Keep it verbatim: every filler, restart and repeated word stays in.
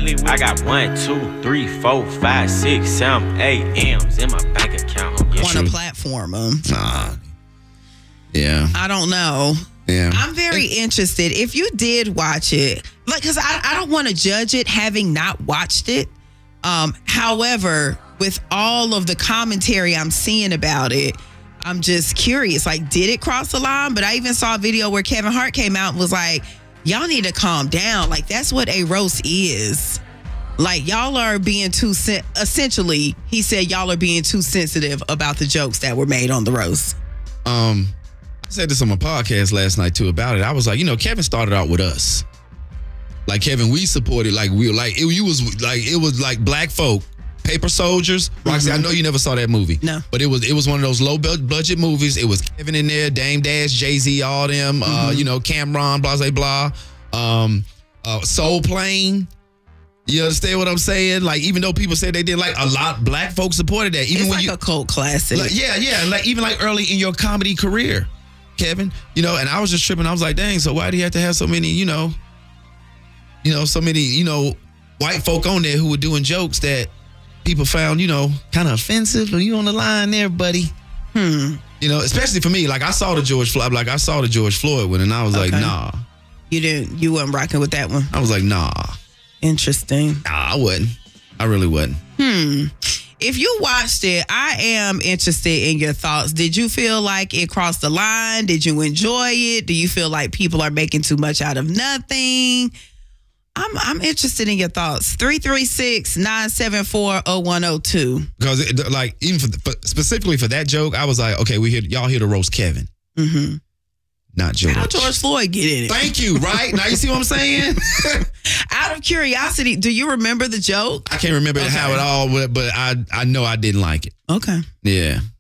lately. I got one, two, three, four, five, six, seven, eight M's in my bank account. On a platform. Um, nah. Yeah. I don't know. Yeah. I'm very interested. If you did watch it, like, because I, I don't want to judge it having not watched it. Um, however, with all of the commentary I'm seeing about it, I'm just curious. Like, did it cross the line? But I even saw a video where Kevin Hart came out and was like, y'all need to calm down. Like, that's what a roast is. Like, y'all are being too, sen- essentially, he said y'all are being too sensitive about the jokes that were made on the roast. Um, I said this on my podcast last night, too, about it. I was like, you know, Kevin started out with us. Like, Kevin, we supported, like, we were like, it, you was like, it was like black folk, Paper Soldiers. Roxy, mm-hmm. I know you never saw that movie. No. But it was it was one of those low budget movies. It was Kevin in there, Dame Dash, Jay-Z, all them, mm-hmm. uh, you know, Cameron, blah, blah, blah. Um, uh, Soul Plane. You understand what I'm saying? Like, even though people said they did, like, a lot, black folks supported that. Even it's when like you, a cult classic. Like, yeah, yeah. Like, even like early in your comedy career, Kevin, you know, and I was just tripping. I was like, dang, so why do you have to have so many, you know, you know, so many, you know, white folk on there who were doing jokes that people found, you know, kind of offensive? Are you on the line there, buddy? Hmm. You know, especially for me, like, I saw the George Floyd, like, I saw the George Floyd one, and I was okay. like, nah. You didn't, you weren't rocking with that one? I was like, nah. Interesting. Nah, I wouldn't. I really wouldn't. Hmm. If you watched it, I am interested in your thoughts. Did you feel like it crossed the line? Did you enjoy it? Do you feel like people are making too much out of nothing? I'm I'm interested in your thoughts. three three six, nine seven four, oh one oh two. Because, it, like, even for, for, specifically for that joke, I was like, okay, we here, y'all here to roast Kevin. Mm-hmm. Not George. How George Floyd get in it? Thank you, right? Now you see what I'm saying? Out of curiosity, do you remember the joke? I can't remember okay. how it all went, but I, I know I didn't like it. Okay. Yeah.